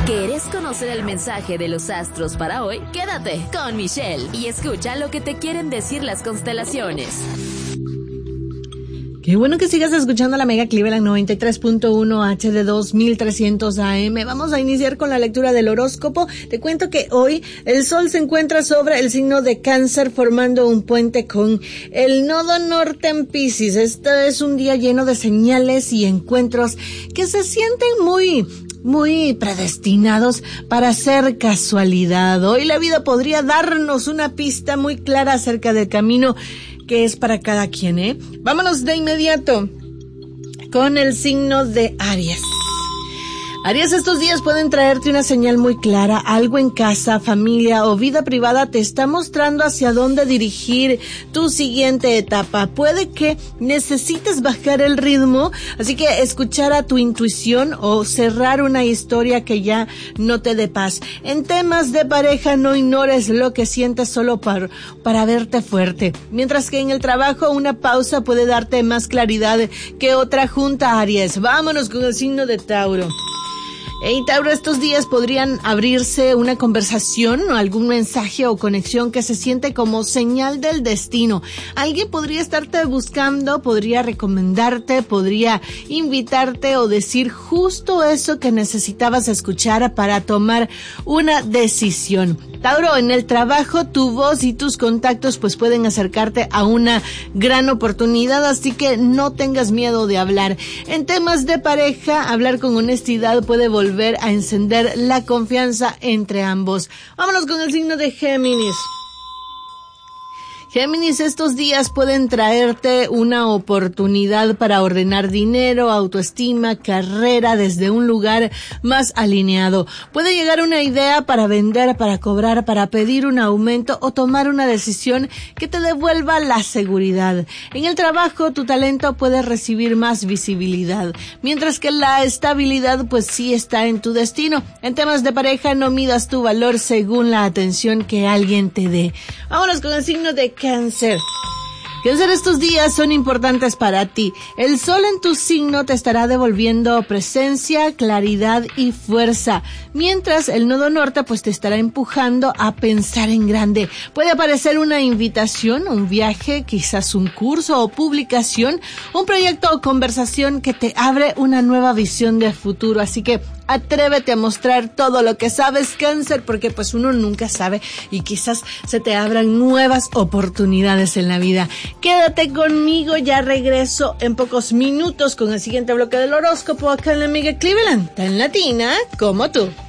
¿Quieres conocer el mensaje de los astros para hoy? Quédate con Michelle y escucha lo que te quieren decir las constelaciones. Qué bueno que sigas escuchando la Mega Cleveland 93.1 HD2 1300 AM. Vamos a iniciar con la lectura del horóscopo. Te cuento que hoy el sol se encuentra sobre el signo de Cáncer, formando un puente con el nodo norte en Piscis. Este es un día lleno de señales y encuentros que se sienten muy predestinados para ser casualidad. Hoy la vida podría darnos una pista muy clara acerca del camino que es para cada quien, ¿eh? Vámonos de inmediato con el signo de Aries. Aries, estos días pueden traerte una señal muy clara. Algo en casa, familia o vida privada te está mostrando hacia dónde dirigir tu siguiente etapa. Puede que necesites bajar el ritmo, así que escuchar a tu intuición o cerrar una historia que ya no te dé paz. En temas de pareja, no ignores lo que sientes solo para verte fuerte. Mientras que en el trabajo, una pausa puede darte más claridad que otra junta, Aries. Vámonos con el signo de Tauro. Hey, Tauro, estos días podrían abrirse una conversación o algún mensaje o conexión que se siente como señal del destino. Alguien podría estarte buscando, podría recomendarte, podría invitarte o decir justo eso que necesitabas escuchar para tomar una decisión. Tauro, en el trabajo tu voz y tus contactos pues pueden acercarte a una gran oportunidad, así que no tengas miedo de hablar. En temas de pareja, hablar con honestidad puede volver a encender la confianza entre ambos. Vámonos con el signo de Géminis. Géminis, estos días pueden traerte una oportunidad para ordenar dinero, autoestima, carrera desde un lugar más alineado. Puede llegar una idea para vender, para cobrar, para pedir un aumento o tomar una decisión que te devuelva la seguridad. En el trabajo, tu talento puede recibir más visibilidad, mientras que la estabilidad pues sí está en tu destino. En temas de pareja, no midas tu valor según la atención que alguien te dé. Vámonos con el signo de Cáncer. Cáncer, estos días son importantes para ti. El sol en tu signo te estará devolviendo presencia, claridad y fuerza, mientras el nodo norte pues te estará empujando a pensar en grande. Puede aparecer una invitación, un viaje, quizás un curso o publicación, un proyecto o conversación que te abre una nueva visión de futuro. Así que atrévete a mostrar todo lo que sabes, Cáncer, porque pues uno nunca sabe y quizás se te abran nuevas oportunidades en la vida. Quédate conmigo, ya regreso en pocos minutos con el siguiente bloque del horóscopo acá en la Mega Cleveland, tan latina como tú.